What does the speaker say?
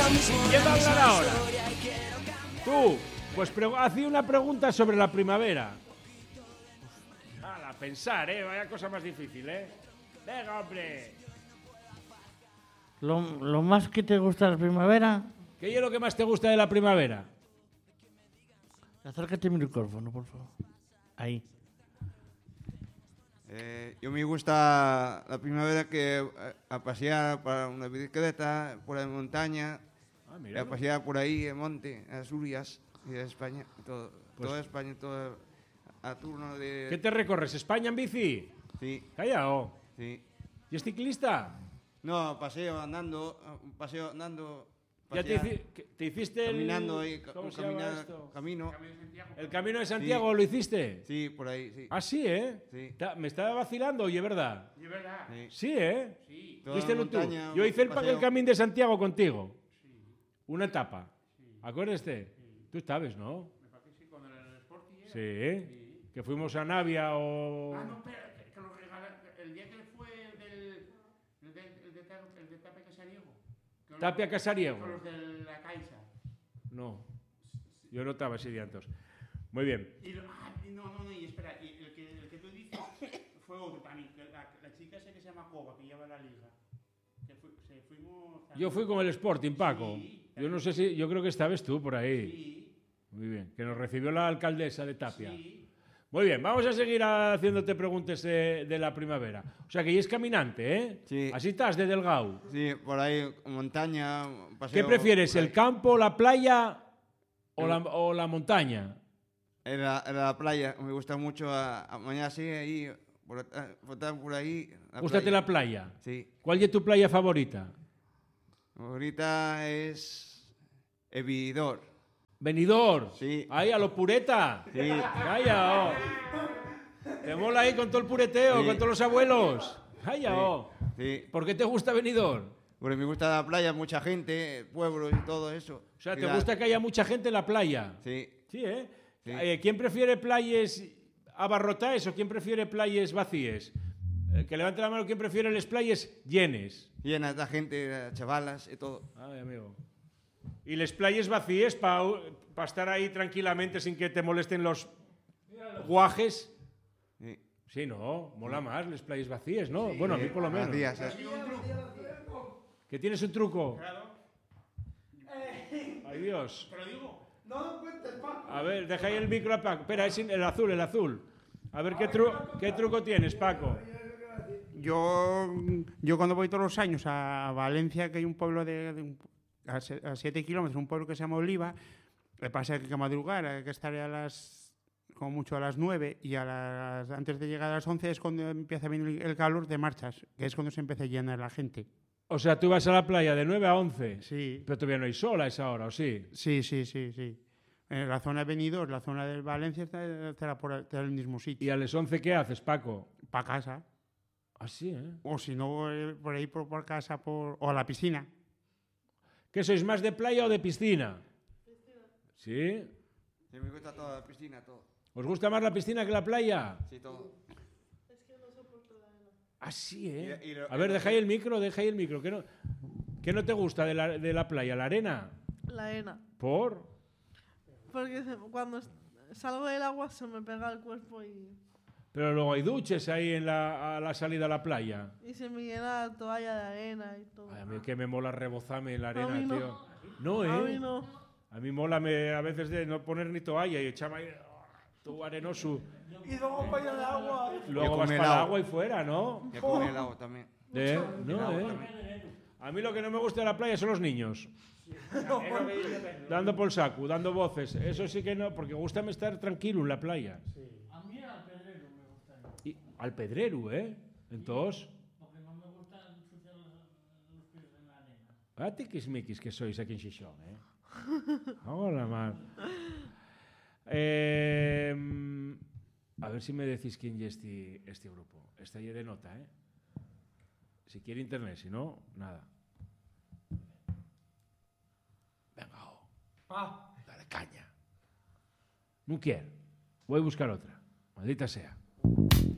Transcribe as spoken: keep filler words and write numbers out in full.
¿Quién va a hablar ahora? Tú, pues hacía una pregunta sobre la primavera. A pensar, ¿eh? Vaya cosa más difícil, ¿eh? Venga, hombre. Lo, lo más que te gusta de la primavera... ¿Qué es lo que más te gusta de la primavera? Acércate mi micrófono, por favor. Ahí. Eh, yo me gusta la primavera que eh, a pasear para una bicicleta por la montaña, ah, mira, a pasear por ahí en monte, en Asturias y en España, todo, pues, toda España, todo a turno de... ¿Qué te recorres? ¿España en bici? Sí. Callao. Sí. ¿Y es ciclista? No, paseo andando, paseo andando. ¿Ya te, hici te hiciste el... Caminando ahí, ¿cómo se camina, llama esto? Camino. ¿El Camino de Santiago sí. lo hiciste? Sí, por ahí, sí. Ah, sí, ¿eh? Sí. Me estaba vacilando, oye, ¿verdad? ¿De verdad? Sí, sí ¿eh? Sí. ¿Viste lo tú? Montaña, Yo hice el, el Camino de Santiago contigo. Sí. Una etapa. Sí. ¿Acuérdate? Sí. Tú sabes, ¿no? Me parece que sí, cuando era el Sporting era. Sí, ¿eh? Sí. Que fuimos a Navia o... Ah, no, espera, que, que lo regalaron. El día que fue del... El de, el de, el de Tapia Casariego. Tapia Casariego. Con los de la Caixa. No. Yo no estaba ese día entonces. Muy bien. Y lo, ah, no, no, no, y espera, y el, que, el que tú dices fue otro también. La, la chica esa que se llama Coba, que lleva la liga. Que fui, se fuimos también. Yo fui con el Sporting, Paco. Sí, yo no sé si... Yo creo que estabas tú por ahí. Sí. Muy bien. Que nos recibió la alcaldesa de Tapia. Sí. Muy bien, vamos a seguir haciéndote preguntas de, de la primavera. O sea, que ya es caminante, ¿eh? Sí. Así estás, de delgado. Sí, por ahí, montaña, paseo. ¿Qué prefieres, el campo, la playa o la, o la montaña? En la, en la playa, me gusta mucho a, a mañana sí, ahí, por, por, por ahí. La ¿Gústate playa. la playa? Sí. ¿Cuál es tu playa favorita? Ahorita es Evidor. Benidorm. Sí. Ahí, a lo pureta. Sí. Calla, oh. Te mola ahí con todo el pureteo, Sí. con todos los abuelos. Calla, Sí. oh. Sí. ¿Por qué te gusta Benidorm? Porque me gusta la playa, mucha gente, pueblos y todo eso. O sea, Y ¿te la- gusta que haya mucha gente en la playa? Sí. Sí, ¿eh? Sí. Eh, ¿Quién prefiere playas abarrotadas o quién prefiere playas vacías? Eh, que levante la mano, ¿quién prefiere las playas llenas? Llena de gente, chavalas y todo. Ay, amigo. ¿Y las playas vacías para pa estar ahí tranquilamente sin que te molesten los guajes? Sí. Sí, no, mola más las playas vacías, ¿no? Bueno, a mí por lo menos. Vacías, eh. ¿Que tienes un truco? Claro. Ay, Dios. Te lo digo. A ver, deja ahí el micro a Paco. Espera, es el azul, el azul. A ver, ¿qué, tru qué truco tienes, Paco? Yo, yo cuando voy todos los años a Valencia, que hay un pueblo de, de un, a, se, a siete kilómetros, un pueblo que se llama Oliva, me pasa que hay que madrugar, hay que estar a las, como mucho a las nueve, y a las, antes de llegar a las once es cuando empieza a venir el calor de marchas, que es cuando se empieza a llenar la gente. O sea, tú vas a la playa de nueve a once. Sí. Pero todavía no hay sol a esa hora, ¿o sí? Sí, sí, sí, sí. En la zona de Benidorm, la zona de Valencia, está, estará por está en el mismo sitio. ¿Y a las once qué haces, Paco? Para casa. Ah, sí, ¿eh? O si no, eh, por ahí por, por casa, por, o a la piscina. ¿Qué sois, más de playa o de piscina? ¿Sí? Sí, me gusta toda la piscina, todo. ¿Os gusta más la piscina que la playa? Sí, todo. Ah, sí, ¿eh? Y- y lo- A ver, deja ahí el micro, deja ahí el micro. ¿Qué no, qué no te gusta de la, de la playa? ¿La arena? La arena. ¿Por? Porque se- cuando s- salgo del agua se me pega el cuerpo y, Pero luego hay duches ahí en la, a la salida a la playa. y se me llena la toalla de arena y todo. Ay, a mí que me mola rebozarme en la arena, mí no. tío. No, ¿eh? A mí no. A mí mola me, a veces de no poner ni toalla y echarme ahí todo arenoso. Y luego para allá de agua. Luego con vas el para el agua. agua y fuera, ¿no? Ya con el agua también. ¿Eh? No, ¿eh? A mí lo que no me gusta de la playa son los niños. Dando por saco, dando voces. Eso sí que no, porque gusta estar tranquilo en la playa. A mí al pedrero me gusta. Y al pedrero, ¿eh? Entonces, Porque no me gusta ensuciar los, los pies en la arena. a tiquismiquis que sois aquí en Xixón, ¿eh? Hola, mar. Eh, a ver si me decís quién es este, este grupo. Está ahí de nota, ¿eh? Si quiere internet, si no, nada. Venga, oh. Dale caña. No quiero. Voy a buscar otra. Maldita sea.